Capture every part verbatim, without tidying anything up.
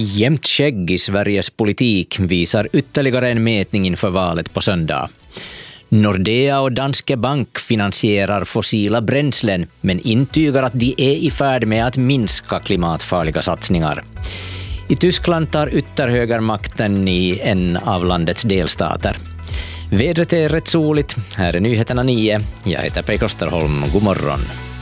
Jämnt skägg i Sveriges politik visar ytterligare en mätning inför valet på söndag. Nordea och Danske Bank finansierar fossila bränslen men intygar att de är i färd med att minska klimatfarliga satsningar. I Tyskland tar ytterhögermakten i en av landets delstater. Vädret är rätt soligt. Här är nyheterna nio. Jag heter Pekka Österholm. God morgon.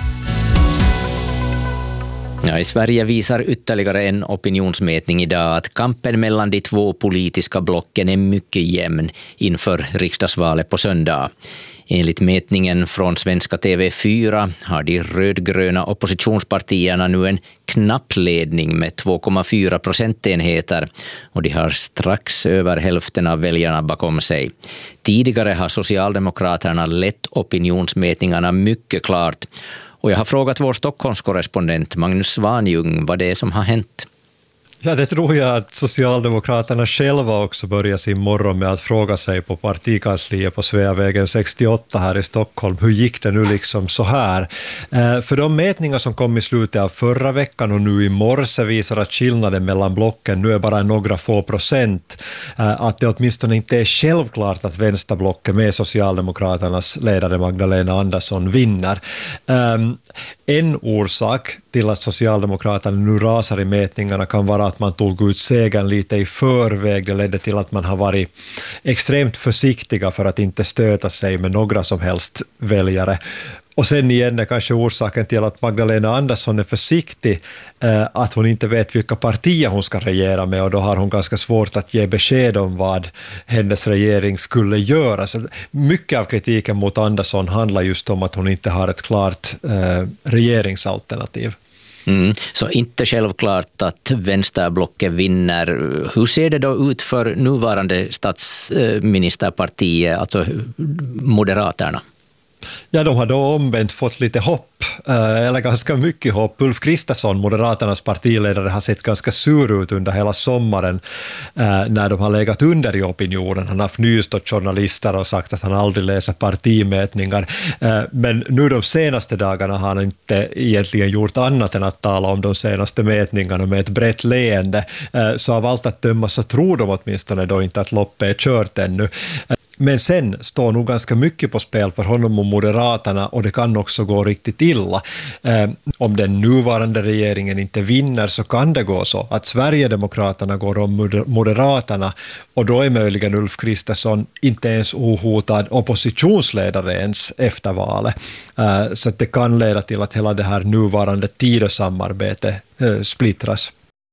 Ja, i Sverige visar ytterligare en opinionsmätning idag att kampen mellan de två politiska blocken är mycket jämn inför riksdagsvalet på söndag. Enligt mätningen från svenska T V fyra har de rödgröna oppositionspartierna nu en knapp ledning med två komma fyra procentenheter och de har strax över hälften av väljarna bakom sig. Tidigare har Socialdemokraterna lett opinionsmätningarna mycket klart. Och jag har frågat vår Stockholmskorrespondent Magnus Svanjung vad det är som har hänt. Ja, det tror jag att Socialdemokraterna själva också börjar sin morgon med att fråga sig på partikansliet på Sveavägen sextioåtta här i Stockholm. Hur gick det nu liksom så här? Eh, för de mätningar som kom i slutet av förra veckan och nu i morse visar att skillnaden mellan blocken nu är bara några få procent. Eh, att det åtminstone inte är självklart att vänsterblocket med Socialdemokraternas ledare Magdalena Andersson vinner. Eh, en orsak till att Socialdemokraterna nu rasar i mätningarna kan vara att man tog ut segern lite i förväg. Det ledde till att man har varit extremt försiktiga för att inte stöta sig med några som helst väljare. Och sen igen är kanske orsaken till att Magdalena Andersson är försiktig eh, att hon inte vet vilka partier hon ska regera med, och då har hon ganska svårt att ge besked om vad hennes regering skulle göra. Så mycket av kritiken mot Andersson handlar just om att hon inte har ett klart eh, regeringsalternativ. Mm, så inte självklart att vänsterblocket vinner. Hur ser det då ut för nuvarande statsministerpartiet, alltså Moderaterna? Ja, de har då omvänt fått lite hopp, eller ganska mycket hopp. Ulf Kristersson, Moderaternas partiledare, har sett ganska sur ut under hela sommaren när de har legat under i opinionen. Han har fnyst åt journalister och sagt att han aldrig läser partimätningar. Men nu de senaste dagarna har han inte egentligen gjort annat än att tala om de senaste mätningarna med ett brett leende. Så av allt att döma så tror de åtminstone då inte att loppet är kört ännu. Men sen står nog ganska mycket på spel för honom och Moderaterna, och det kan också gå riktigt illa. Eh, om den nuvarande regeringen inte vinner så kan det gå så att Sverigedemokraterna går om Moderaterna, och då är möjligen Ulf Kristersson inte ens ohotad oppositionsledare ens efter valet. Eh, så att det kan leda till att hela det här nuvarande Tidösamarbetet eh, splittras.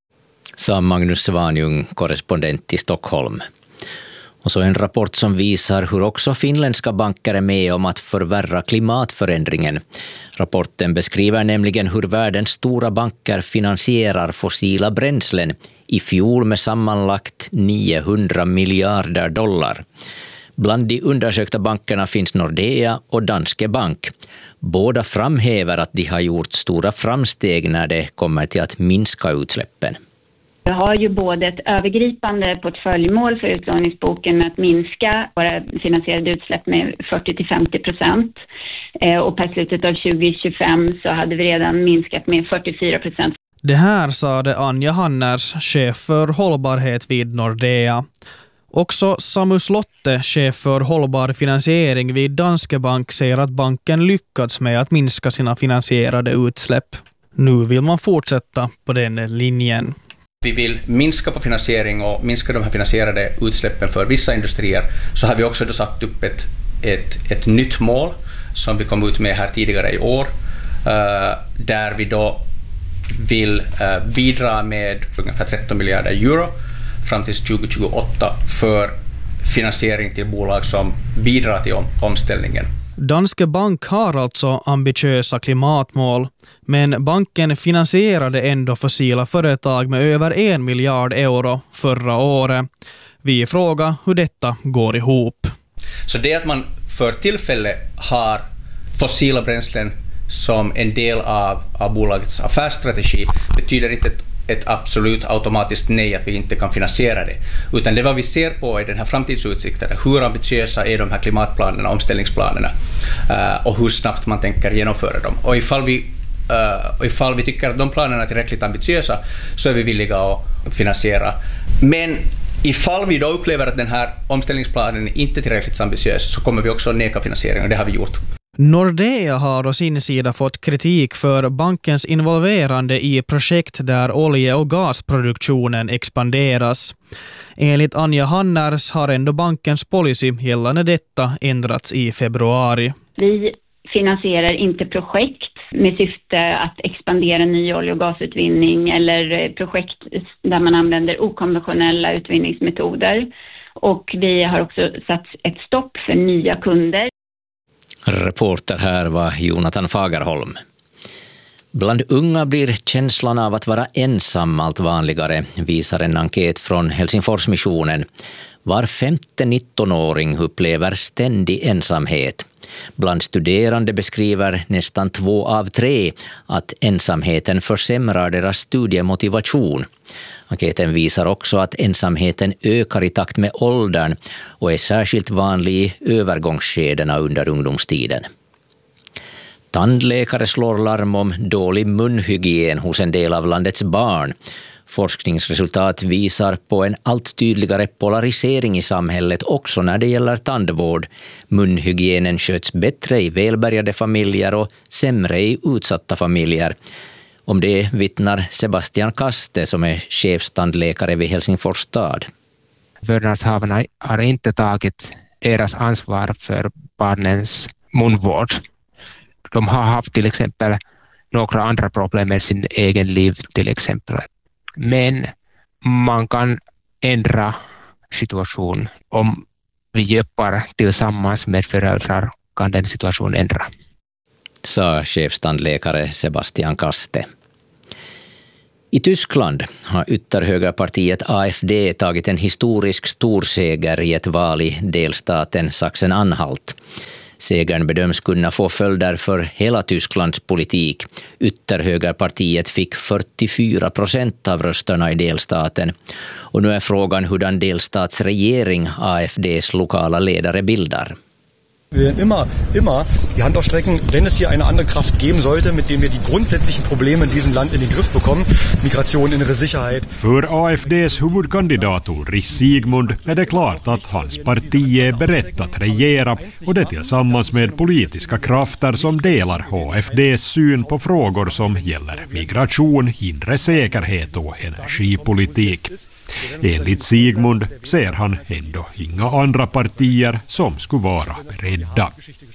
Sa Magnus Svanjung, korrespondent i Stockholm. Och så en rapport som visar hur också finländska banker är med om att förvärra klimatförändringen. Rapporten beskriver nämligen hur världens stora banker finansierar fossila bränslen i fjol med sammanlagt niohundra miljarder dollar. Bland de undersökta bankerna finns Nordea och Danske Bank. Båda framhäver att de har gjort stora framsteg när det kommer till att minska utsläppen. Vi har ju både ett övergripande portföljmål för utlåningsboken med att minska våra finansierade utsläpp med fyrtio till femtio procent. Och per slutet av tjugo tjugofem så hade vi redan minskat med fyrtiofyra procent. Det här sade Anja Hanners, chef för hållbarhet vid Nordea. Också Samu Slotte, chef för hållbar finansiering vid Danske Bank, säger att banken lyckats med att minska sina finansierade utsläpp. Nu vill man fortsätta på den linjen. Vi vill minska på finansiering och minska de här finansierade utsläppen för vissa industrier. Så har vi också då satt upp ett, ett, ett nytt mål som vi kom ut med här tidigare i år. Uh, där vi då vill uh, bidra med ungefär tretton miljarder euro fram till tjugo tjugoåtta för finansiering till bolag som bidrar till om, omställningen. Danske Bank har alltså ambitiösa klimatmål, men banken finansierade ändå fossila företag med över en miljard euro förra året. Vi frågar hur detta går ihop. Så det att man för tillfället har fossila bränslen som en del av, av bolagets affärsstrategi betyder inte ett, ett absolut automatiskt nej att vi inte kan finansiera det. Utan det vad vi ser på i den här framtidsutsikten, hur ambitiösa är de här klimatplanerna, omställningsplanerna uh, och hur snabbt man tänker genomföra dem. Och ifall vi och ifall vi tycker att de planerna är tillräckligt ambitiösa så är vi villiga att finansiera. Men ifall vi då upplever att den här omställningsplanen inte är tillräckligt ambitiös så kommer vi också att neka finansiering, och det har vi gjort. Nordea har å sin sida fått kritik för bankens involverande i projekt där olje- och gasproduktionen expanderas. Enligt Anja Hanners har ändå bankens policy gällande detta ändrats i februari. Vi finansierar inte projekt med syfte att expandera ny olje- och gasutvinning eller projekt där man använder okonventionella utvinningsmetoder. Och vi har också satt ett stopp för nya kunder. Reporter här var Jonathan Fagerholm. Bland unga blir känslan av att vara ensam allt vanligare, visar en enkät från Helsingforsmissionen. Var femte nittonåring upplever ständig ensamhet. Bland studerande beskriver nästan två av tre att ensamheten försämrar deras studiemotivation. Enkäten visar också att ensamheten ökar i takt med åldern och är särskilt vanlig i övergångsskedena under ungdomstiden. Tandläkare slår larm om dålig munhygien hos en del av landets barn. Forskningsresultat visar på en allt tydligare polarisering i samhället också när det gäller tandvård. Munhygienen sköts bättre i välbärgade familjer och sämre i utsatta familjer. Om det vittnar Sebastian Kaste som är chefstandläkare vid Helsingfors stad. Vårdnadshavarna har inte tagit deras ansvar för barnens munvård. De har haft till exempel några andra problem med sin egen liv till exempel. Men man kan ändra situation. Om vi jobbar tillsammans med föräldrar kan den situationen ändra. Sa chefstandläkare Sebastian Kaste. I Tyskland har ytterhögerpartiet A F D tagit en historisk storseger i ett val i delstaten Sachsen-Anhalt. Segern bedöms kunna få följder för hela Tysklands politik. Ytterhögerpartiet fick fyrtiofyra procent av rösterna i delstaten. Och nu är frågan hurdan delstatsregering A F Ds lokala ledare bildar. Immer, immer die Hand ausstrecken, wenn es hier eine andere Kraft geben sollte, mit dem wir die grundsätzlichen Probleme in diesem Land in den Griff bekommen. Migration, innere Sicherheit. För A F Ds huvudkandidat Ulrich Sigmund är det klart att hans parti är berett att regera, och det tillsammans med politiska krafter som delar A F Ds syn på frågor som gäller migration, inre säkerhet och energipolitik. Enligt Sigmund ser han ändå inga andra partier som skulle vara beredda.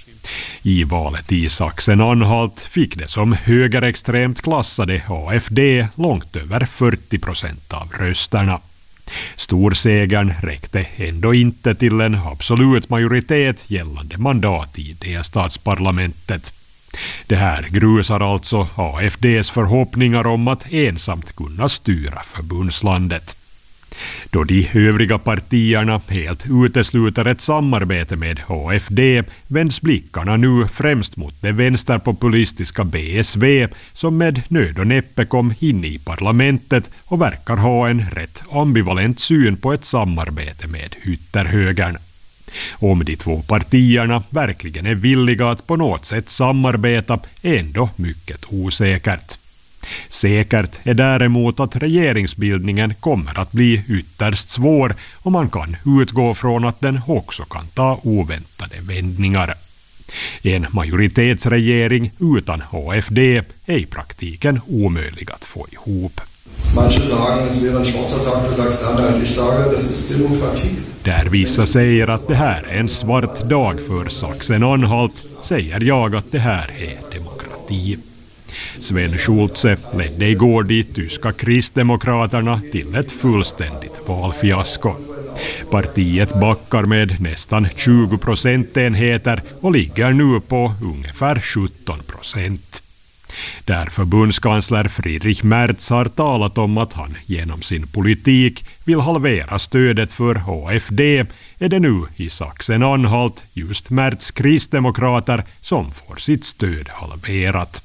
I valet i Sachsen-Anhalt fick det som högerextremt klassade A F D långt över fyrtio procent av rösterna. Storsegern räckte ändå inte till en absolut majoritet gällande mandat i delstatsparlamentet. Det här grusar alltså A F Ds förhoppningar om att ensamt kunna styra förbundslandet. Då de övriga partierna helt utesluter ett samarbete med A F D vänds blickarna nu främst mot det vänsterpopulistiska B S V som med nöd och näppe kom in i parlamentet och verkar ha en rätt ambivalent syn på ett samarbete med ytterhögern. Om de två partierna verkligen är villiga att på något sätt samarbeta är ändå mycket osäkert. Säkert är däremot att regeringsbildningen kommer att bli ytterst svår, och man kan utgå från att den också kan ta oväntade vändningar. En majoritetsregering utan A F D är i praktiken omöjlig att få ihop. Manche sagen, es wäre en schwarzer Tag för Sachsen-Anhalt. Ich sage, das ist demokrati. Där vissa säger att det här är en svart dag för Sachsen-Anhalt, säger jag att det här är demokrati. Sven Schulze ledde igår de tyska kristdemokraterna till ett fullständigt valfiasko. Partiet backar med nästan tjugo procentenheter och ligger nu på ungefär sjutton procent. Där förbundskansler Friedrich Merz har talat om att han genom sin politik vill halvera stödet för A F D, är det nu i Sachsen-Anhalt just Merz kristdemokrater som får sitt stöd halverat.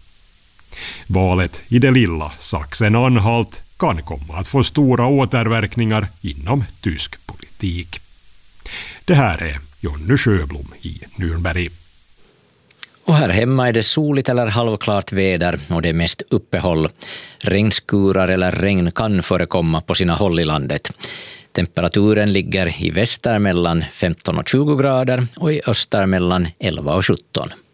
Valet i det lilla Sachsen-Anhalt kan komma att få stora återverkningar inom tysk politik. Det här är Jonny Sjöblom i Nürnberg. Och här hemma är det soligt eller halvklart väder och det är mest uppehåll. Regnskurar eller regn kan förekomma på sina håll i landet. Temperaturen ligger i väster mellan femton och tjugo grader och i öster mellan elva och sjutton.